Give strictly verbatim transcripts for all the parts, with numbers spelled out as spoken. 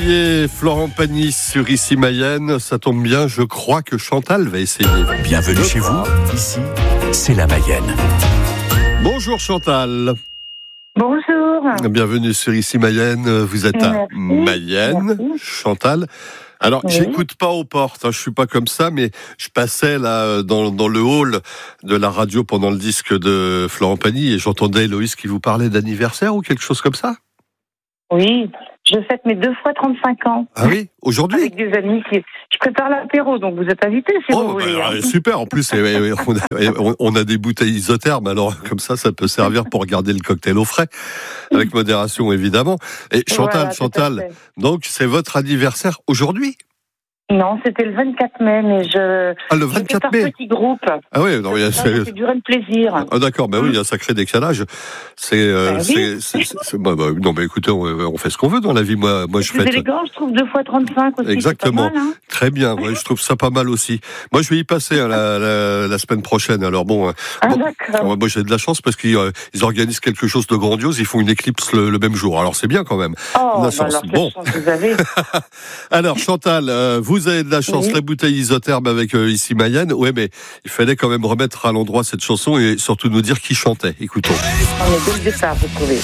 essayer Florent Pagny sur Ici Mayenne. Ça tombe bien, je crois que Chantal va essayer. Bienvenue chez vous, ici, c'est la Mayenne. Bonjour Chantal. Bonjour. Bienvenue sur Ici Mayenne. Vous êtes à Merci. Mayenne, Merci. Chantal. Alors, Oui. j'écoute pas aux portes, hein, je suis pas comme ça, mais je passais là dans, dans le hall de la radio pendant le disque de Florent Pagny et j'entendais Héloïse qui vous parlait d'anniversaire ou quelque chose comme ça. Oui, je fête mes deux fois trente-cinq ans. Ah oui, aujourd'hui. Avec des amis qui... Je prépare l'apéro, donc vous êtes invités si Oh, vous bah, voulez. alors, hein. super, en plus, eh, eh, on a, on a des bouteilles isothermes, alors comme ça, ça peut servir pour garder le cocktail au frais, avec modération évidemment. Et Chantal, Voilà, tout à Chantal, fait. donc c'est votre anniversaire aujourd'hui? Non, c'était le vingt-quatre mai, mais je... Ah, le je fais vingt-quatre par mai. petit groupe. Ah oui, non, il y a- Ça, c'est- c'est du vrai plaisir. Ah d'accord, ben oui, il y a un sacré décalage. C'est, euh, Ben oui. c'est, c'est, c'est- c'est- bah, bah, non, mais écoutez, on, on fait ce qu'on veut dans la vie. Moi, moi, je C'est fête élégant, je trouve deux fois trente-cinq aussi. exactement, C'est pas mal, hein. très bien. Ouais, je trouve ça pas mal aussi. Moi, je vais y passer hein, la, la, la semaine prochaine. Alors bon, euh, Ah, bon, d'accord. ouais, moi j'ai de la chance parce qu'ils euh, ils organisent quelque chose de grandiose. Ils font une éclipse le, le même jour. Alors c'est bien quand même. Oh, de la bah chance. alors, quelle Bon. chance vous avez. Alors Chantal, euh, vous avez de la chance. Oui. La bouteille isotherme avec euh, Ici Mayenne. Ouais, mais il fallait quand même remettre à l'endroit cette chanson et surtout nous dire qui chantait. Écoutons. On est dès le départ, vous trouvez.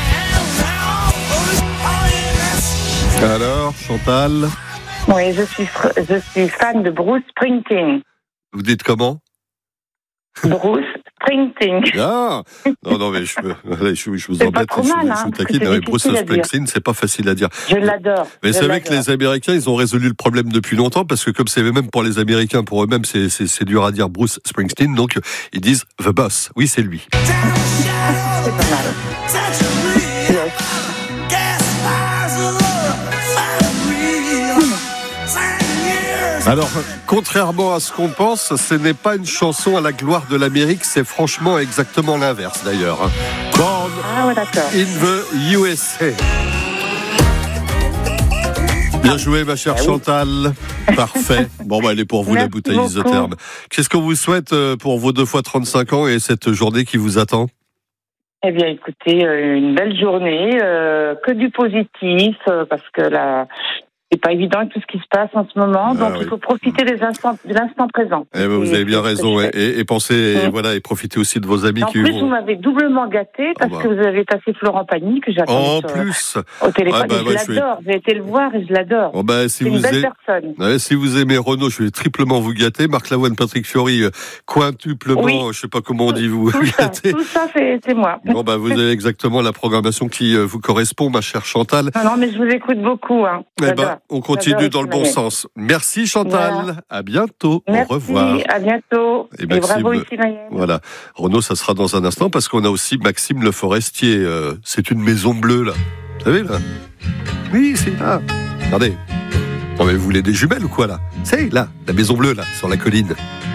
Alors Chantal, Oui, je suis, fr- je suis fan de Bruce Springsteen. vous dites comment? Bruce Springsteen. Ah non, non, mais je, je, je, je vous C'est pas embête, trop je, mal, je hein, vous parce que taquine. c'est Non, mais Bruce difficile à dire. Springsteen, c'est pas facile à dire. Je l'adore. Mais je c'est vrai que l'adore. les Américains, ils ont résolu le problème depuis longtemps, parce que comme c'est même pour les Américains, pour eux-mêmes, c'est, c'est, c'est dur à dire Bruce Springsteen, donc ils disent The Boss. Oui, c'est lui. C'est pas mal. Yes. Alors, contrairement à ce qu'on pense, ce n'est pas une chanson à la gloire de l'Amérique, c'est franchement exactement l'inverse d'ailleurs. hein. Born Ah ouais, d'accord. in the U S A. Bien joué, ma chère Ah oui. Chantal. Parfait. Bon, bah, elle est pour vous, la Merci bouteille beaucoup. isotherme. Qu'est-ce qu'on vous souhaite euh, pour vos deux fois trente-cinq ans et cette journée qui vous attend? Eh bien, écoutez, euh, une belle journée, euh, que du positif, euh, parce que là, c'est pas évident avec tout ce qui se passe en ce moment, Ah donc oui. il faut profiter des instants, de l'instant présent. Eh ben, vous avez bien C'est ce que raison. je Et, fais. et, et pensez, et Mm. voilà, et profitez aussi de vos amis En qui plus, vont. vous m'avez doublement gâté parce Ah bah. que vous avez passé Florent Pagny, que j'attends En sur- plus. au téléphone, Ah bah, et je ouais, je vais- l'adore. J'ai été le voir et je l'adore. Bon, bah, si C'est une vous belle aimez, personne. ouais, si vous aimez Renaud, je vais triplement vous gâter. Marc Lavoine, Patrick Fiori, euh, quintuplement, Oui. je sais pas comment on dit vous Tout ça, gâter. tout ça, c'est c'est moi. Bon, bah, vous avez exactement la programmation qui euh, vous correspond, ma chère Chantal. Non, non, mais je vous écoute beaucoup. Hein. Eh J'adore. ben, on continue J'adore dans le bon Ici sens. Merci Chantal. Voilà. À bientôt. Merci, Au revoir. à bientôt. Et Et, Maxime, bravo ici, Mayenne. Voilà. Renaud, ça sera dans un instant parce qu'on a aussi Maxime Le Forestier. Euh, c'est une maison bleue, là. Vous savez, là? Oui, c'est là. Regardez. Non, mais vous voulez des jumelles ou quoi, là? C'est là, la maison bleue, là, sur la colline.